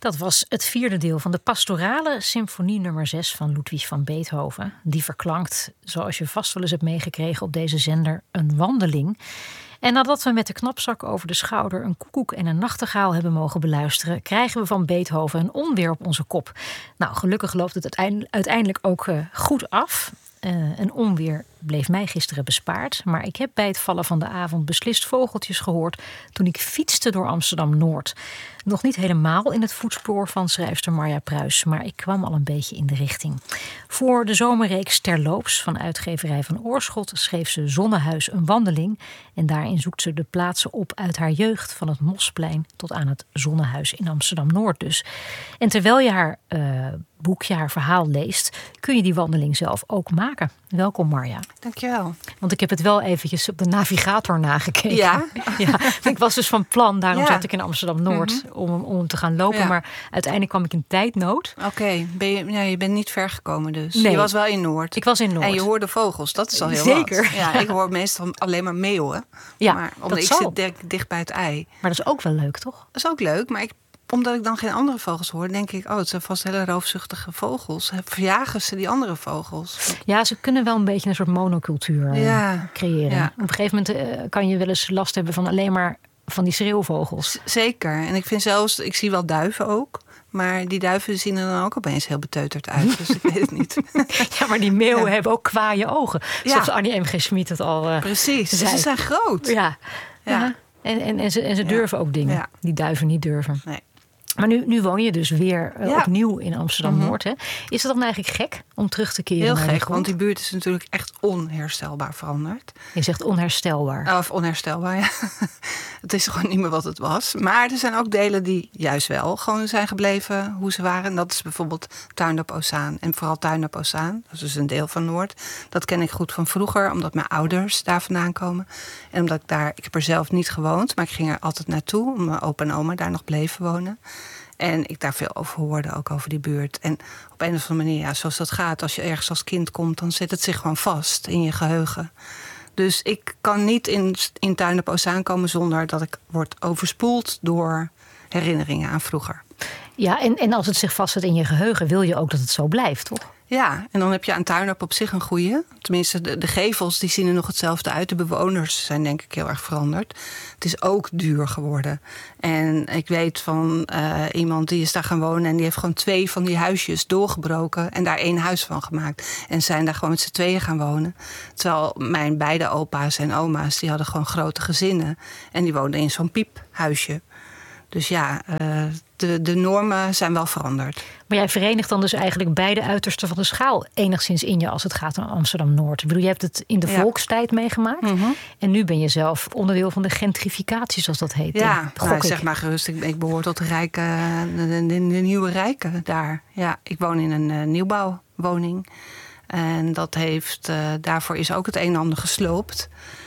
Dat was het vierde deel van de pastorale symfonie nummer 6 van Ludwig van Beethoven. Die verklankt, zoals je vast wel eens hebt meegekregen op deze zender, een wandeling. En nadat we met de knapzak over de schouder een koekoek en een nachtegaal hebben mogen beluisteren, krijgen we van Beethoven een onweer op onze kop. Nou, gelukkig loopt het uiteindelijk ook goed af. Een onweer bleef mij gisteren bespaard. Maar ik heb bij het vallen van de avond beslist vogeltjes gehoord toen ik fietste door Amsterdam-Noord. Nog niet helemaal in het voetspoor van schrijfster Marja Pruis, maar ik kwam al een beetje in de richting. Voor de zomerreeks Terloops van uitgeverij Van Oorschot schreef ze Zonnehuis een wandeling. En daarin zoekt ze de plaatsen op uit haar jeugd, van het Mosplein tot aan het Zonnehuis in Amsterdam-Noord dus. En terwijl je haar boekje, haar verhaal leest, kun je die wandeling zelf ook maken. Welkom Marja. Dankjewel. Want ik heb het wel eventjes op de navigator nagekeken. Ja? Ja, ik was dus van plan, daarom zat ik in Amsterdam-Noord om te gaan lopen. Ja. Maar uiteindelijk kwam ik in tijdnood. Oké, je bent niet ver gekomen dus. Nee. Je was wel in Noord. Ik was in Noord. En je hoorde vogels, dat is al heel Zeker. wat. Ja, ik hoor meestal alleen maar meeuwen. Ja, maar omdat ik zit dicht bij het ei. Maar dat is ook wel leuk, toch? Dat is ook leuk, maar omdat ik dan geen andere vogels hoor, denk ik, het zijn vast hele roofzuchtige vogels. Verjagen ze die andere vogels? Ja, ze kunnen wel een beetje een soort monocultuur creëren. Ja. Op een gegeven moment kan je wel eens last hebben van alleen maar van die schreeuwvogels. Zeker. En ik vind zelfs, ik zie wel duiven ook. Maar die duiven zien er dan ook opeens heel beteuterd uit. Dus ik weet het niet. Ja, maar die meeuwen hebben ook kwaaie ogen. Zoals Annie M. G. Schmid het al Precies, zei. Ze zijn groot. Ja. En ze durven ook dingen die duiven niet durven. Nee. Maar nu woon je dus weer opnieuw in Amsterdam-Noord. Hè? Is het dan eigenlijk gek om terug te keren? Heel naar gek, want die buurt is natuurlijk echt onherstelbaar veranderd. Je zegt onherstelbaar. Of onherstelbaar, ja. Het is gewoon niet meer wat het was. Maar er zijn ook delen die juist wel gewoon zijn gebleven hoe ze waren. En dat is bijvoorbeeld Tuindorp Oostzaan. En vooral Tuindorp Oostzaan, dat is dus een deel van Noord. Dat ken ik goed van vroeger, omdat mijn ouders daar vandaan komen. En omdat ik heb er zelf niet gewoond, maar ik ging er altijd naartoe. Omdat mijn opa en oma daar nog bleven wonen. En ik daar veel over hoorde, ook over die buurt. En op een of andere manier, zoals dat gaat, als je ergens als kind komt, dan zit het zich gewoon vast in je geheugen. Dus ik kan niet in Tuindorp Oostzaan komen zonder dat ik word overspoeld door herinneringen aan vroeger. Ja, en als het zich vastzet in je geheugen, wil je ook dat het zo blijft, toch? Ja, en dan heb je aan Tuindorp op zich een goeie. Tenminste, de gevels die zien er nog hetzelfde uit. De bewoners zijn denk ik heel erg veranderd. Het is ook duur geworden. En ik weet van iemand die is daar gaan wonen en die heeft gewoon 2 van die huisjes doorgebroken en daar 1 huis van gemaakt. En zijn daar gewoon met z'n tweeën gaan wonen. Terwijl mijn beide opa's en oma's, die hadden gewoon grote gezinnen. En die woonden in zo'n piephuisje. Dus ja, de normen zijn wel veranderd. Maar jij verenigt dan dus eigenlijk beide uitersten van de schaal enigszins in je als het gaat om Amsterdam-Noord. Ik bedoel, je hebt het in de volkstijd meegemaakt. Mm-hmm. En nu ben je zelf onderdeel van de gentrificatie, zoals dat heet. Ja, zeg maar gerust. Ik behoor tot de nieuwe rijken daar. Ja, ik woon in een nieuwbouwwoning. En dat daarvoor is ook het een en ander gesloopt.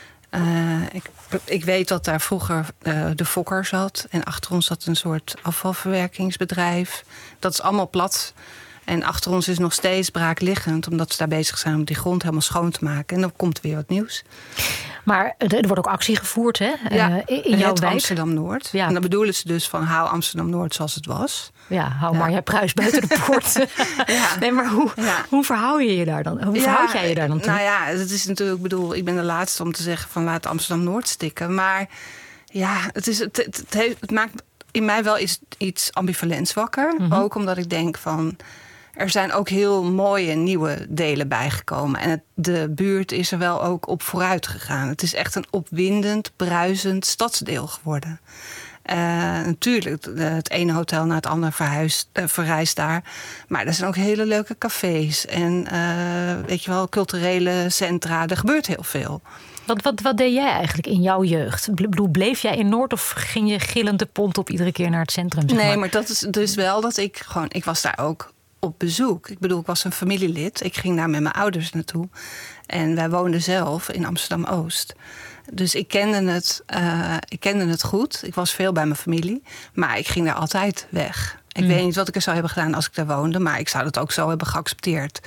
Ik weet dat daar vroeger de Fokker zat. En achter ons zat een soort afvalverwerkingsbedrijf. Dat is allemaal plat. En achter ons is nog steeds braakliggend. Omdat ze daar bezig zijn om die grond helemaal schoon te maken. En dan komt weer wat nieuws. Maar er wordt ook actie gevoerd, hè? In jouw wijk. Amsterdam-Noord. Ja. En dan bedoelen ze dus van hou Amsterdam-Noord zoals het was. Ja, hou Marja Pruis buiten de poort. Nee, maar hoe verhoud je je daar dan? Hoe verhoud jij je daar dan toe? Nou ja, het is natuurlijk, ik ben de laatste om te zeggen van laat Amsterdam-Noord stikken. Maar ja, het maakt in mij wel iets ambivalents wakker. Mm-hmm. Ook omdat ik denk van er zijn ook heel mooie nieuwe delen bijgekomen. En de buurt is er wel ook op vooruit gegaan. Het is echt een opwindend, bruisend stadsdeel geworden. Natuurlijk, het ene hotel naar het andere verrijst daar. Maar er zijn ook hele leuke cafés. En weet je wel, culturele centra. Er gebeurt heel veel. Wat deed jij eigenlijk in jouw jeugd? Bleef jij in Noord of ging je gillend de pont op iedere keer naar het centrum? Zeg maar? Nee, maar dat is dus wel dat ik was daar ook op bezoek. Ik bedoel, ik was een familielid. Ik ging daar met mijn ouders naartoe. En wij woonden zelf in Amsterdam-Oost. Dus ik kende het goed. Ik was veel bij mijn familie. Maar ik ging daar altijd weg. Ik weet niet wat ik er zou hebben gedaan als ik daar woonde. Maar ik zou dat ook zo hebben geaccepteerd. Ik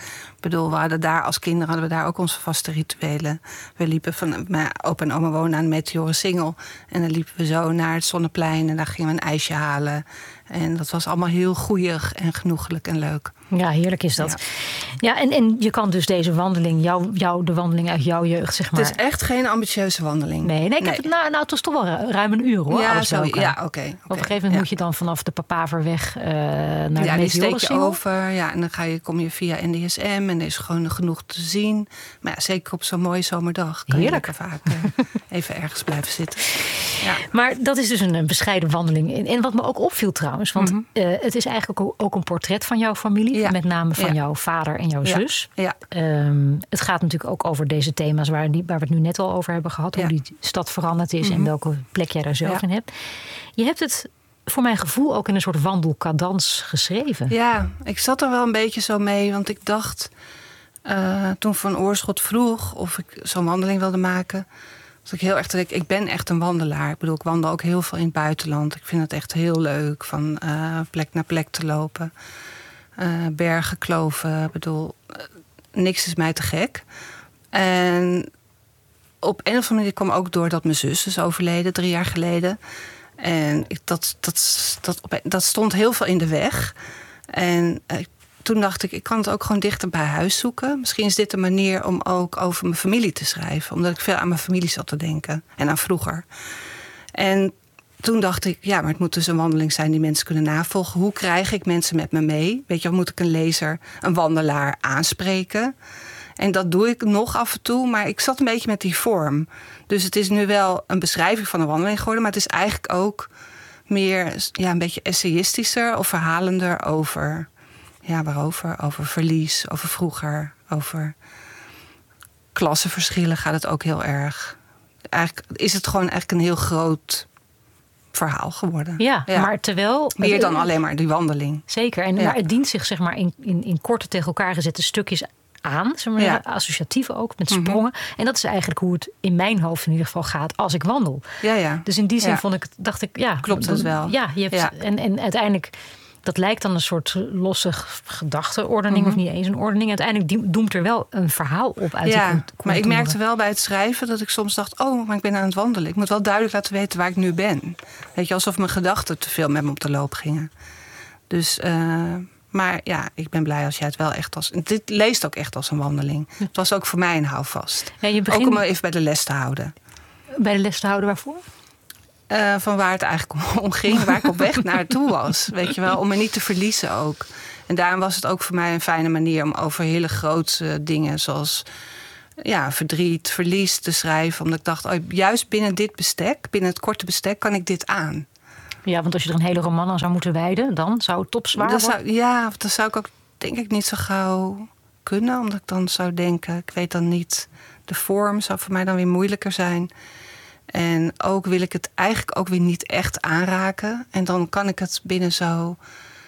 bedoel, we hadden daar als kinderen hadden we daar ook onze vaste rituelen. We liepen mijn opa en oma wonen aan de Meteorensingel. En dan liepen we zo naar het Zonneplein en daar gingen we een ijsje halen. En dat was allemaal heel goeieig en genoeglijk en leuk. Ja, heerlijk is dat. Ja, en je kan dus deze wandeling, de wandeling uit jouw jeugd, zeg maar. Het is echt geen ambitieuze wandeling. Nee. Ik heb het, nou, het was toch wel ruim een uur, hoor. Ja, oké. Op een gegeven moment moet je dan vanaf de Papaverweg naar de die steek je Meteorensingel over. Ja, en dan kom je via NDSM en er is gewoon genoeg te zien. Maar ja, zeker op zo'n mooie zomerdag kan je lekker vaak even ergens blijven zitten. Ja. Maar dat is dus een bescheiden wandeling. En wat me ook opviel trouwens, want het is eigenlijk ook een portret van jouw familie. Ja. Met name van jouw vader en jouw zus. Ja. Het gaat natuurlijk ook over deze thema's waar we het nu net al over hebben gehad. Hoe die stad veranderd is en welke plek jij daar zelf in hebt. Je hebt het voor mijn gevoel ook in een soort wandelcadans geschreven. Ja, ik zat er wel een beetje zo mee. Want ik dacht, toen Van Oorschot vroeg of ik zo'n wandeling wilde maken, dat ik heel erg ik ben echt een wandelaar. Ik bedoel, ik wandel ook heel veel in het buitenland. Ik vind het echt heel leuk van plek naar plek te lopen. Bergen, kloven. Ik bedoel, niks is mij te gek. En op een of andere manier kwam ook door dat mijn zus is overleden 3 jaar geleden. En dat stond heel veel in de weg. En toen dacht ik kan het ook gewoon dichter bij huis zoeken. Misschien is dit een manier om ook over mijn familie te schrijven. Omdat ik veel aan mijn familie zat te denken. En aan vroeger. En toen dacht ik, maar het moet dus een wandeling zijn die mensen kunnen navolgen. Hoe krijg ik mensen met me mee? Weet je, moet ik een lezer, een wandelaar aanspreken? En dat doe ik nog af en toe, maar ik zat een beetje met die vorm. Dus het is nu wel een beschrijving van een wandeling geworden, maar het is eigenlijk ook meer een beetje essayistischer of verhalender over, waarover? Over verlies, over vroeger, over klassenverschillen gaat het ook heel erg. Eigenlijk is het gewoon een heel groot verhaal geworden. Ja, maar terwijl meer dan alleen maar die wandeling. Zeker. Maar het dient zich zeg maar in korte tegen elkaar gezette stukjes aan, associatief ook, met sprongen. En dat is eigenlijk hoe het in mijn hoofd in ieder geval gaat als ik wandel. Ja. Dus in die zin dacht ik, klopt dat wel. Ja, je hebt, en uiteindelijk, dat lijkt dan een soort losse gedachteordening, of niet eens een ordening. Uiteindelijk doemt er wel een verhaal op uit de contouren. Maar ik merkte wel bij het schrijven dat ik soms dacht, maar ik ben aan het wandelen. Ik moet wel duidelijk laten weten waar ik nu ben. Weet je, alsof mijn gedachten te veel met me op de loop gingen. Dus, maar ik ben blij als jij het wel echt als... Dit leest ook echt als een wandeling. Het was ook voor mij een houvast. Ja, ook om me even bij de les te houden. Bij de les te houden waarvoor? Van waar het eigenlijk om ging, waar ik op weg naartoe was. Weet je wel, om me niet te verliezen ook. En daarom was het ook voor mij een fijne manier om over hele grote dingen zoals verdriet, verlies te schrijven. Omdat ik dacht, juist binnen dit bestek, binnen het korte bestek, kan ik dit aan. Ja, want als je er een hele roman aan zou moeten wijden, dan zou het topzwaar worden. Dat zou ik ook denk ik niet zo gauw kunnen. Omdat ik dan zou denken, ik weet dan niet, de vorm zou voor mij dan weer moeilijker zijn. En ook wil ik het eigenlijk ook weer niet echt aanraken. En dan kan ik het binnen zo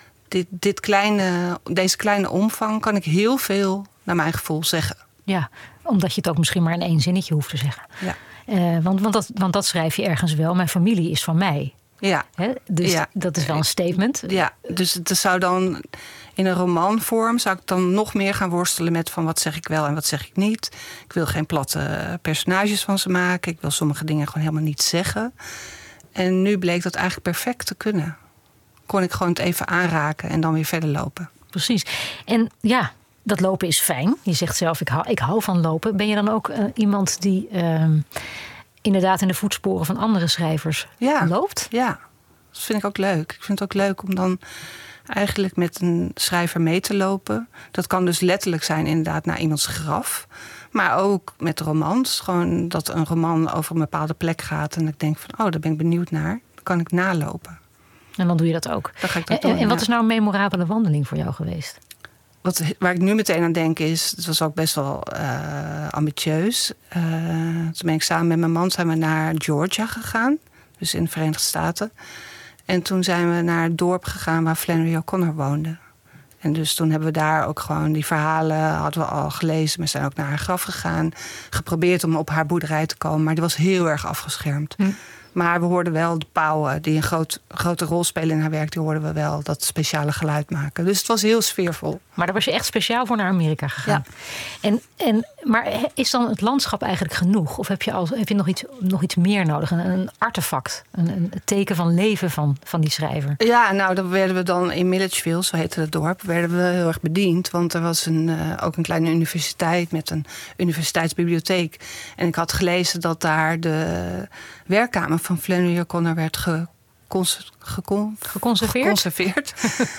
deze kleine omvang kan ik heel veel naar mijn gevoel zeggen. Ja, omdat je het ook misschien maar in 1 zinnetje hoeft te zeggen. Ja. Want dat schrijf je ergens wel. Mijn familie is van mij. Ja. Dus dat is wel een statement. Ja, dus het zou dan in een romanvorm zou ik dan nog meer gaan worstelen met van wat zeg ik wel en wat zeg ik niet. Ik wil geen platte personages van ze maken. Ik wil sommige dingen gewoon helemaal niet zeggen. En nu bleek dat eigenlijk perfect te kunnen. Kon ik gewoon het even aanraken en dan weer verder lopen. Precies. En dat lopen is fijn. Je zegt zelf, ik hou van lopen. Ben je dan ook iemand die inderdaad in de voetsporen van andere schrijvers loopt? Ja, dat vind ik ook leuk. Ik vind het ook leuk om dan eigenlijk met een schrijver mee te lopen. Dat kan dus letterlijk zijn inderdaad naar iemands graf. Maar ook met romans. Gewoon dat een roman over een bepaalde plek gaat. En ik denk van, daar ben ik benieuwd naar. Dan kan ik nalopen. En dan doe je dat ook. Dan ga ik dat doen, en wat is nou een memorabele wandeling voor jou geweest? Waar ik nu meteen aan denk is, het was ook best wel ambitieus. Toen ben ik samen met mijn man zijn we naar Georgia gegaan. Dus in de Verenigde Staten. En toen zijn we naar het dorp gegaan waar Flannery O'Connor woonde. En dus toen hebben we daar ook gewoon die verhalen hadden we al gelezen. We zijn ook naar haar graf gegaan. Geprobeerd om op haar boerderij te komen. Maar die was heel erg afgeschermd. Maar we hoorden wel de pauwen die een grote rol spelen in haar werk. Die hoorden we wel dat speciale geluid maken. Dus het was heel sfeervol. Maar daar was je echt speciaal voor naar Amerika gegaan. Ja. Maar is dan het landschap eigenlijk genoeg? Of heb je nog iets meer nodig? Een artefact, een teken van leven van die schrijver? Ja, nou, dan werden we dan in Milledgeville, zo heette het dorp, werden we heel erg bediend. Want er was ook een kleine universiteit met een universiteitsbibliotheek. En ik had gelezen dat daar de werkkamer van Flannery O'Connor werd geconserveerd.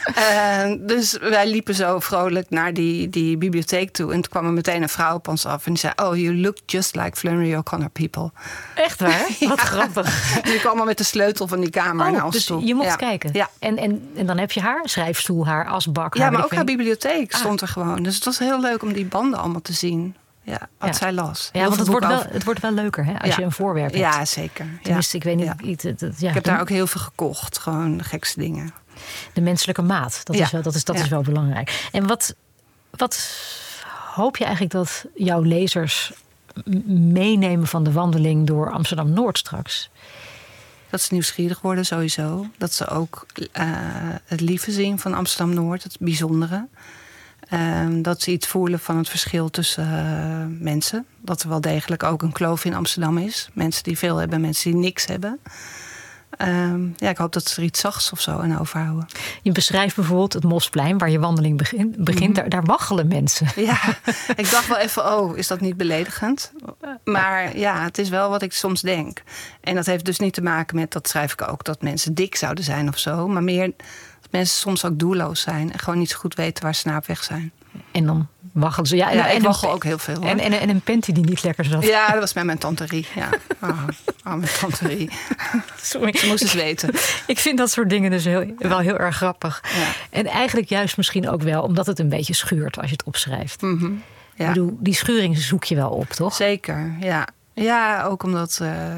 Dus wij liepen zo vrolijk naar die bibliotheek toe. En toen kwam er meteen een vrouw op ons af. En die zei, oh, you look just like Flannery O'Connor people. Echt waar? Wat grappig. Die kwam allemaal met de sleutel van die kamer naar ons dus toe. Je mocht kijken. Ja. En dan heb je haar schrijfstoel, haar asbak. Ja, maar ook haar bibliotheek stond er gewoon. Dus het was heel leuk om die banden allemaal te zien. Ja, wat zij las. Ja, want het wordt wel leuker hè, als je een voorwerp hebt. Ja, zeker. Tenminste, ik weet niet. Ik heb daar ook heel veel gekocht. Gewoon de gekste dingen. De menselijke maat, dat is wel belangrijk. En wat hoop je eigenlijk dat jouw lezers meenemen van de wandeling door Amsterdam-Noord straks? Dat ze nieuwsgierig worden sowieso. Dat ze ook het lieve zien van Amsterdam-Noord, het bijzondere. Dat ze iets voelen van het verschil tussen mensen. Dat er wel degelijk ook een kloof in Amsterdam is. Mensen die veel hebben, mensen die niks hebben. Ik hoop dat ze er iets zachts of zo aan overhouden. Je beschrijft bijvoorbeeld het Mosplein, waar je wandeling begint. Daar waggelen mensen. Ja, ik dacht wel even, is dat niet beledigend? Maar ja, het is wel wat ik soms denk. En dat heeft dus niet te maken met, dat schrijf ik ook, dat mensen dik zouden zijn of zo. Maar meer dat mensen soms ook doelloos zijn. En gewoon niet zo goed weten waar ze naar op weg zijn. En dan waggelen ze. Ja, ik waggel ook heel veel. Hoor. En een panty die niet lekker zat. Ja, dat was met mijn tante Rie. Ja. Mijn tante Rie. Sorry. Ze moest eens weten. Ik vind dat soort dingen dus wel heel erg grappig. Ja. En eigenlijk juist misschien ook wel omdat het een beetje schuurt als je het opschrijft. Mm-hmm. Ja. Ik bedoel, die schuring zoek je wel op, toch? Zeker, ja. Ja, ook omdat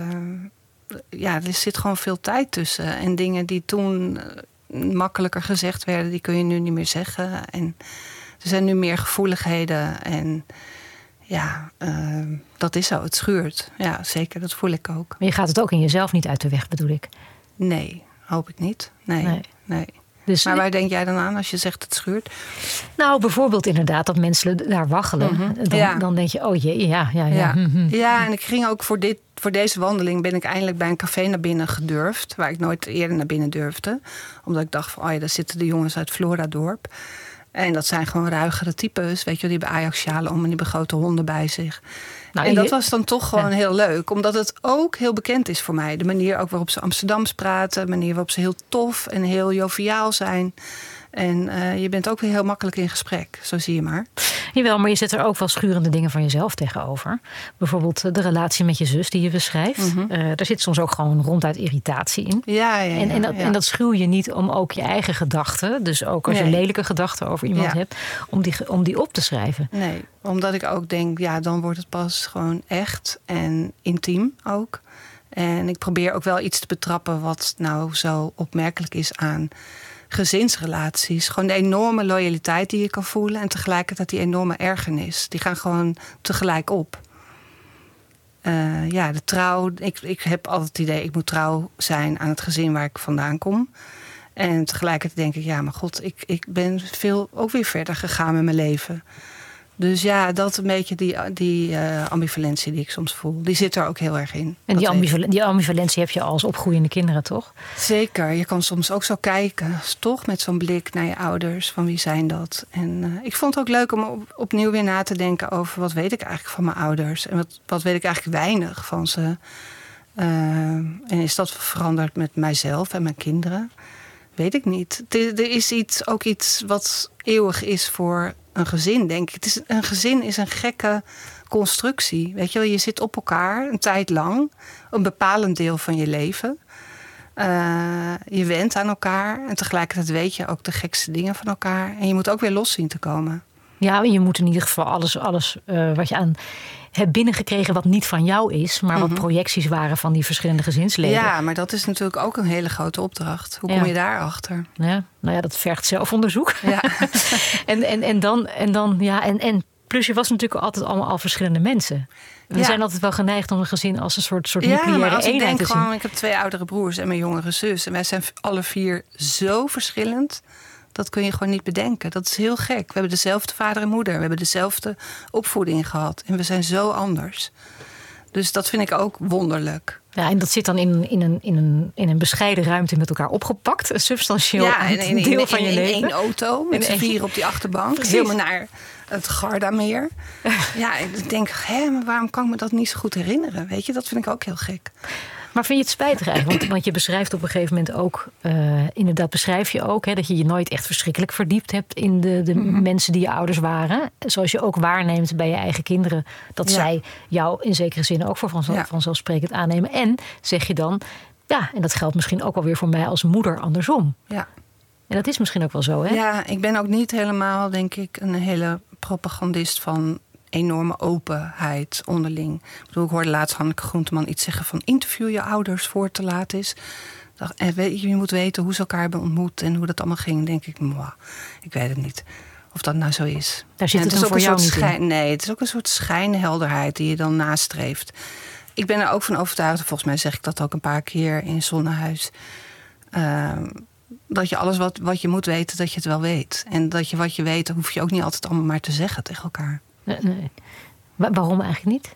er zit gewoon veel tijd tussen. En dingen die toen makkelijker gezegd werden, die kun je nu niet meer zeggen. En er zijn nu meer gevoeligheden. En ja, dat is zo. Het schuurt. Ja, zeker. Dat voel ik ook. Maar je gaat het ook in jezelf niet uit de weg, bedoel ik? Nee, hoop ik niet. Nee. Dus maar waar denk jij dan aan als je zegt het schuurt? Nou, bijvoorbeeld inderdaad dat mensen daar waggelen. Mm-hmm. Dan denk je, oh jee, ja. Mm-hmm. Ja, en ik ging ook voor deze wandeling ben ik eindelijk bij een café naar binnen gedurfd. Waar ik nooit eerder naar binnen durfde. Omdat ik dacht van, daar zitten de jongens uit Floradorp. En dat zijn gewoon ruigere types. Weet je, die hebben Ajax-sjalen om en die hebben grote honden bij zich. Nou, en dat was dan toch gewoon heel leuk. Omdat het ook heel bekend is voor mij. De manier ook waarop ze Amsterdams praten. De manier waarop ze heel tof en heel joviaal zijn. En je bent ook weer heel makkelijk in gesprek. Zo zie je maar. Jawel, maar je zet er ook wel schurende dingen van jezelf tegenover. Bijvoorbeeld de relatie met je zus die je beschrijft. Mm-hmm. Daar zit soms ook gewoon ronduit irritatie in. Ja. En dat schuw je niet om ook je eigen gedachten. Dus ook als je lelijke gedachten over iemand hebt. Om die op te schrijven. Nee, omdat ik ook denk, dan wordt het pas gewoon echt en intiem ook. En ik probeer ook wel iets te betrappen wat nou zo opmerkelijk is aan gezinsrelaties. Gewoon de enorme loyaliteit die je kan voelen. En tegelijkertijd die enorme ergernis. Die gaan gewoon tegelijk op. De trouw. Ik heb altijd het idee, ik moet trouw zijn aan het gezin waar ik vandaan kom. En tegelijkertijd denk ik, maar god, ik ben ook weer verder gegaan met mijn leven. Dus ja, dat een beetje die ambivalentie die ik soms voel. Die zit er ook heel erg in. En die ambivalentie heb je als opgroeiende kinderen, toch? Zeker. Je kan soms ook zo kijken, toch? Met zo'n blik naar je ouders. Van wie zijn dat? En ik vond het ook leuk om opnieuw weer na te denken over wat weet ik eigenlijk van mijn ouders. En wat weet ik eigenlijk weinig van ze. En is dat veranderd met mijzelf en mijn kinderen? Weet ik niet. Er is ook iets wat eeuwig is voor een gezin, denk ik. Een gezin is een gekke constructie. Weet je wel, je zit op elkaar een tijd lang. Een bepalend deel van je leven. Je went aan elkaar. En tegelijkertijd weet je ook de gekste dingen van elkaar. En je moet ook weer los zien te komen. Ja, je moet in ieder geval alles wat je aan hebt binnengekregen wat niet van jou is, maar wat projecties waren van die verschillende gezinsleden. Ja, maar dat is natuurlijk ook een hele grote opdracht. Hoe kom je daarachter? Ja, nou ja, dat vergt zelfonderzoek. Ja. en Plus je was natuurlijk altijd allemaal al verschillende mensen. We zijn altijd wel geneigd om een gezin als een soort nucleaire eenheid te zien. Ik denk gewoon, ik heb 2 oudere broers en mijn jongere zus. En wij zijn alle 4 zo verschillend. Dat kun je gewoon niet bedenken. Dat is heel gek. We hebben dezelfde vader en moeder. We hebben dezelfde opvoeding gehad. En we zijn zo anders. Dus dat vind ik ook wonderlijk. Ja, en dat zit dan in een bescheiden ruimte met elkaar opgepakt. Een substantieel deel van je leven. In 1 auto, met z'n 4 op die achterbank. Precies. Helemaal naar het Gardameer. Ja, ik denk, maar waarom kan ik me dat niet zo goed herinneren? Weet je, dat vind ik ook heel gek. Maar vind je het spijtig eigenlijk? Want je beschrijft op een gegeven moment ook... inderdaad beschrijf je ook dat je je nooit echt verschrikkelijk verdiept hebt... in de mensen die je ouders waren. Zoals je ook waarneemt bij je eigen kinderen... dat zij jou in zekere zin ook voor vanzelfsprekend aannemen. En zeg je dan... ja, en dat geldt misschien ook wel weer voor mij als moeder andersom. Ja. En dat is misschien ook wel zo, hè? Ja, ik ben ook niet helemaal, denk ik... een hele propagandist van... enorme openheid onderling. Ik hoorde laatst Hanneke Groenteman iets zeggen van... interview je ouders voor het te laat is. En je moet weten hoe ze elkaar hebben ontmoet... en hoe dat allemaal ging. Denk ik, ik weet het niet of dat nou zo is. Daar zit het voor jou niet in. Nee, het is ook een soort schijnhelderheid die je dan nastreeft. Ik ben er ook van overtuigd... volgens mij zeg ik dat ook een paar keer in Zonnehuis... dat je alles wat je moet weten, dat je het wel weet. En dat je wat je weet, hoef je ook niet altijd allemaal maar te zeggen tegen elkaar. Nee. Waarom eigenlijk niet?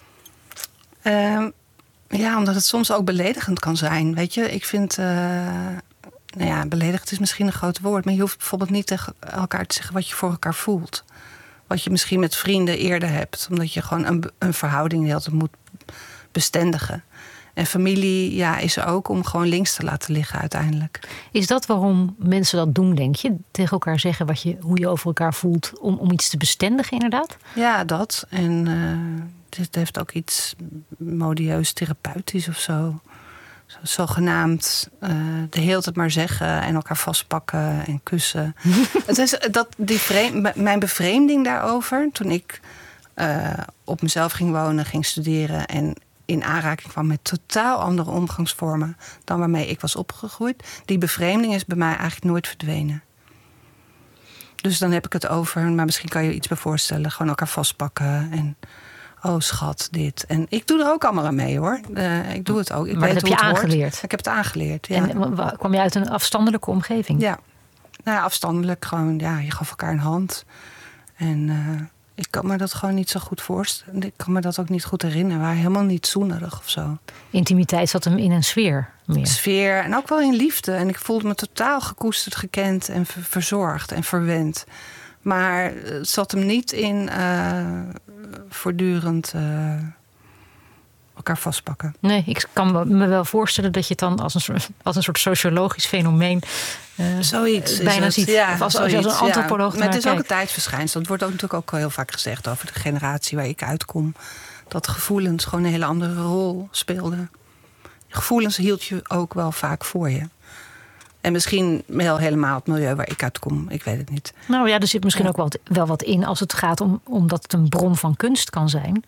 Omdat het soms ook beledigend kan zijn. Weet je, ik vind... beledigend is misschien een groot woord... maar je hoeft bijvoorbeeld niet tegen elkaar te zeggen... wat je voor elkaar voelt. Wat je misschien met vrienden eerder hebt. Omdat je gewoon een verhouding die altijd moet bestendigen. En familie is er ook om gewoon links te laten liggen uiteindelijk. Is dat waarom mensen dat doen, denk je? Tegen elkaar zeggen hoe je over elkaar voelt... om iets te bestendigen, inderdaad? Ja, dat. En het heeft ook iets modieus therapeutisch of zo. Zogenaamd de hele tijd maar zeggen... en elkaar vastpakken en kussen. Het is mijn bevreemding daarover... toen ik op mezelf ging wonen, ging studeren... en in aanraking kwam met totaal andere omgangsvormen... dan waarmee ik was opgegroeid. Die bevreemding is bij mij eigenlijk nooit verdwenen. Dus dan heb ik het over... maar misschien kan je je iets bij voorstellen... gewoon elkaar vastpakken en... oh schat, dit. En ik doe er ook allemaal aan mee, hoor. Ik doe het ook. Maar dat heb je aangeleerd? Ik heb het aangeleerd, ja. En kwam je uit een afstandelijke omgeving? Ja. Nou ja, afstandelijk. Gewoon, je gaf elkaar een hand. En... ik kan me dat gewoon niet zo goed voorstellen. Ik kan me dat ook niet goed herinneren. We waren helemaal niet zoenerig of zo. Intimiteit zat hem in een sfeer meer. Sfeer en ook wel in liefde. En ik voelde me totaal gekoesterd, gekend en verzorgd en verwend. Maar het zat hem niet in voortdurend elkaar vastpakken. Nee, ik kan me wel voorstellen dat je het dan als een soort sociologisch fenomeen... zoiets bijna ziet. Ja, of als een antropoloog. Maar het is ook een tijdsverschijnsel. Dat wordt ook natuurlijk ook heel vaak gezegd over de generatie waar ik uitkom. Dat gevoelens gewoon een hele andere rol speelden. Gevoelens hield je ook wel vaak voor je. En misschien wel helemaal het milieu waar ik uitkom. Ik weet het niet. Nou ja, er zit misschien ook wel wat in als het gaat omdat het een bron van kunst kan zijn.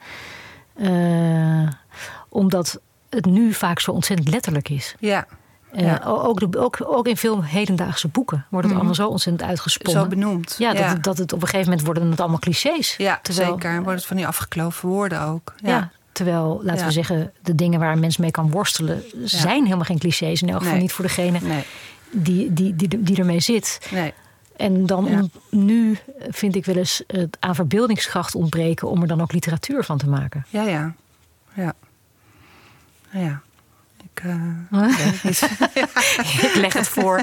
Omdat het nu vaak zo ontzettend letterlijk is. Ja. Ook in veel hedendaagse boeken wordt het allemaal zo ontzettend uitgesponnen. Zo benoemd. Ja, dat het op een gegeven moment worden het allemaal clichés. Ja, zeker. Worden het van die afgekloven woorden ook. Ja. Terwijl, laten we zeggen, de dingen waar een mens mee kan worstelen... zijn helemaal geen clichés. In elk geval niet voor degene die ermee zit. Nee. En dan nu vind ik wel eens het aan verbeeldingskracht ontbreken... om er dan ook literatuur van te maken. Ja. Ik leg het voor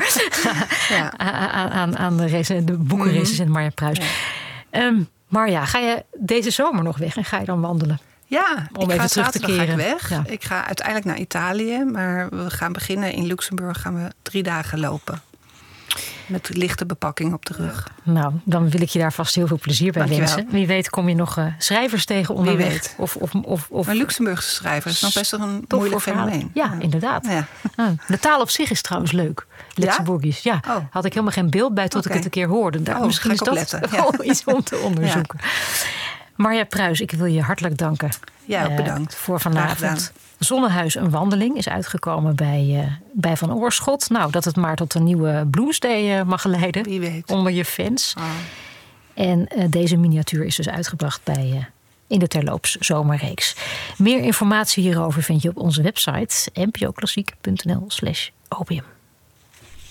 aan de boekenrecensent Marja Pruis. Ja. Marja, ga je deze zomer nog weg en ga je dan wandelen? Ja, om even terug te keren. Ga ik weg. Ja. Ik ga uiteindelijk naar Italië, maar we gaan beginnen in Luxemburg. Gaan we 3 dagen lopen. Met lichte bepakking op de rug. Nou, dan wil ik je daar vast heel veel plezier bij wensen. Wie weet kom je nog schrijvers tegen onderweg. Of maar Luxemburgse schrijvers is nog best wel een moeilijk fenomeen. Ja, inderdaad. Ja. De taal op zich is trouwens leuk. Luxemburgisch. Ja, had ik helemaal geen beeld bij tot ik het een keer hoorde. Misschien is dat wel iets om te onderzoeken. Ja. Marja Pruis, ik wil je hartelijk danken. Ja, ook bedankt. Voor vanavond. Zonnehuis, een wandeling is uitgekomen bij Van Oorschot. Nou, dat het maar tot een nieuwe Bloomsday mag leiden. Wie weet. Onder je fans. En deze miniatuur is dus uitgebracht in de Terloops Zomerreeks. Meer informatie hierover vind je op onze website npoklassiek.nl/opium.